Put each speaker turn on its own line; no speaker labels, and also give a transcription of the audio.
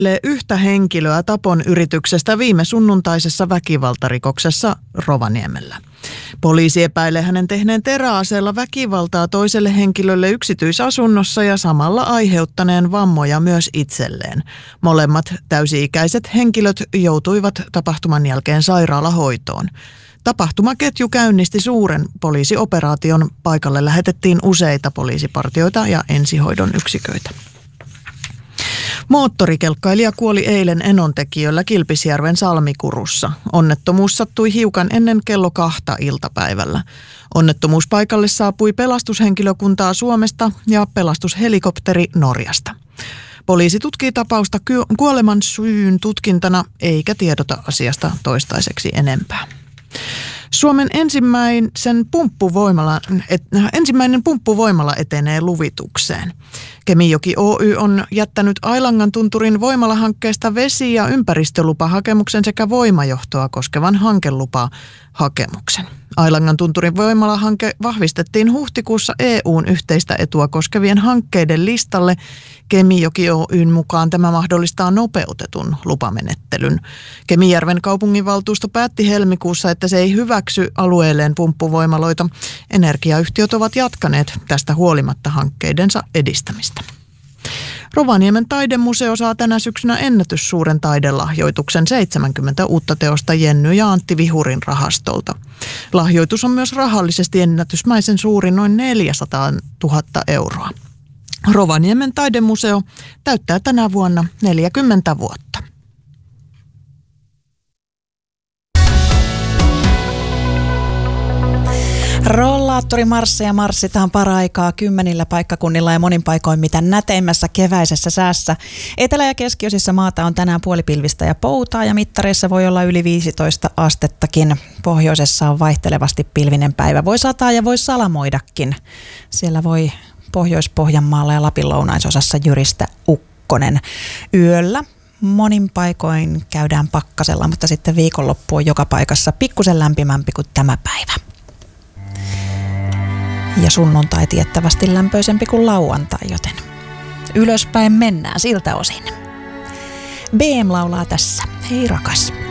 yhtä henkilöä tapon yrityksestä viime sunnuntaisessa väkivaltarikoksessa Rovaniemellä. Poliisi epäilee hänen tehneen teräaseella väkivaltaa toiselle henkilölle yksityisasunnossa ja samalla aiheuttaneen vammoja myös itselleen. Molemmat täysi-ikäiset henkilöt joutuivat tapahtuman jälkeen sairaalahoitoon. Tapahtumaketju käynnisti suuren poliisioperaation. Paikalle lähetettiin useita poliisipartioita ja ensihoidon yksiköitä. Moottorikelkkailija kuoli eilen Enontekiöllä Kilpisjärven Salmikurussa. Onnettomuus sattui hiukan ennen kello 2 iltapäivällä. Onnettomuuspaikalle saapui pelastushenkilökuntaa Suomesta ja pelastushelikopteri Norjasta. Poliisi tutkii tapausta kuoleman syyn tutkintana eikä tiedota asiasta toistaiseksi enempää. Suomen ensimmäinen pumppuvoimala etenee luvitukseen. Kemijoki Oy on jättänyt Ailangan tunturin voimalahankkeesta vesi- ja ympäristölupahakemuksen sekä voimajohtoa koskevan hankelupahakemuksen. Ailangan tunturin voimalahanke vahvistettiin huhtikuussa EU:n yhteistä etua koskevien hankkeiden listalle. Kemijoki Oyn mukaan tämä mahdollistaa nopeutetun lupamenettelyn. Kemijärven kaupunginvaltuusto päätti helmikuussa, että se ei hyväksy alueelleen pumppuvoimaloita. Energiayhtiöt ovat jatkaneet tästä huolimatta hankkeidensa edistämistä. Rovaniemen taidemuseo saa tänä syksynä ennätyssuuren taidelahjoituksen 70 uutta teosta Jenny ja Antti Vihurin rahastolta. Lahjoitus on myös rahallisesti ennätysmäisen suuri, noin 400 000 euroa. Rovaniemen taidemuseo täyttää tänä vuonna 40 vuotta.
Rollaattorimarsseja marssitaan paraikaa 10 paikkakunnilla ja monin paikoin mitä näteimmässä keväisessä säässä. Etelä- ja keskiosissa maata on tänään puolipilvistä ja poutaa ja mittareissa voi olla yli 15 astettakin. Pohjoisessa on vaihtelevasti pilvinen päivä. Voi sataa ja voi salamoidakin. Siellä voi Pohjois-Pohjanmaalla ja Lapin lounaisosassa jyristä ukkonen. Yöllä monin paikoin käydään pakkasella, mutta sitten viikonloppu on joka paikassa pikkusen lämpimämpi kuin tämä päivä. Ja sunnuntai tiettävästi lämpöisempi kuin lauantai, joten ylöspäin mennään siltä osin. BM laulaa tässä. Hei rakas.